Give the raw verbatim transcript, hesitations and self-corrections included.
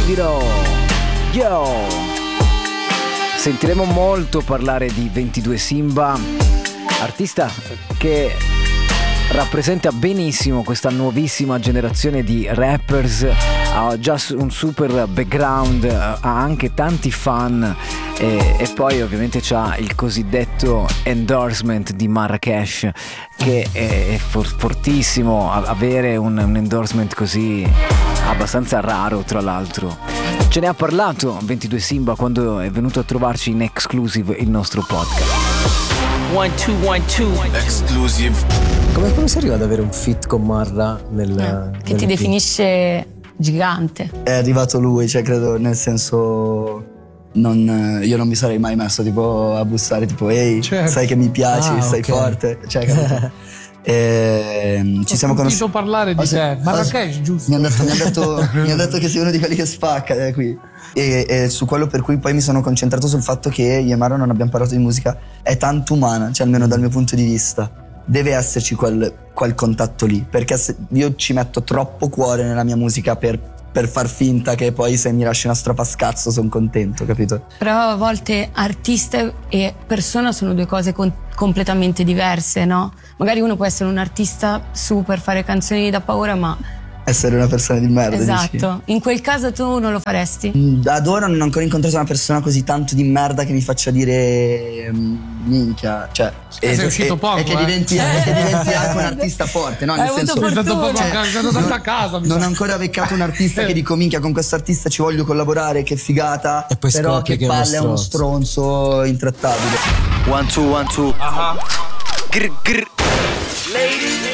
Davido. Yo! Sentiremo molto parlare di ventidue Simba, artista che rappresenta benissimo questa nuovissima generazione di rappers, ha già un super background, ha anche tanti fan e, e poi ovviamente c'ha il cosiddetto endorsement di Marrakesh, che è for- fortissimo. Avere un, un endorsement così abbastanza raro, tra l'altro. Ce ne ha parlato ventidue Simba quando è venuto a trovarci in exclusive il nostro podcast. One, two, one, two. Exclusive. Come, come si arriva ad avere un feat con Marra nel, eh, che nel ti film? definisce gigante? È arrivato lui, cioè credo, nel senso non, io non mi sarei mai messo tipo a bussare tipo ehi, certo. sai che mi piaci, Ah, sei okay. forte, cioè capito? E, ci Ho siamo conosciuti. sentito parlare di Ho se- te. Marrakesh, ho- giusto? Mi hanno detto, mi hanno detto, mi hanno detto che sei uno di quelli che spacca eh, qui. E, e su quello per cui poi mi sono concentrato sul fatto che io e Mara non abbiamo parlato di musica, è tanto umana, cioè almeno dal mio punto di vista. Deve esserci quel, quel contatto lì, perché se io ci metto troppo cuore nella mia musica per, per far finta che poi se mi lasci una strofa a scazzo sono contento, capito? Però a volte artista e persona sono due cose con- completamente diverse, no? Magari uno può essere un artista super, fare canzoni da paura, ma Essere una persona di merda, esatto, dici? in quel caso tu non lo faresti? Mm, Ad ora non ho ancora incontrato una persona così tanto di merda che mi faccia dire mm, minchia, cioè Eh, sei uscito poco, e che eh. diventi, e che diventi anche un artista forte, no? Hai Nel avuto senso, Sei stato fortuna. poco a casa, sei andato a casa. mi non sa. ho ancora beccato un artista che dico minchia con questo artista ci voglio collaborare, che figata, E poi però scopri che che è uno palle è uno stronzo intrattabile. One, two, one, two. Uh-huh. Grr, grr. Ladies,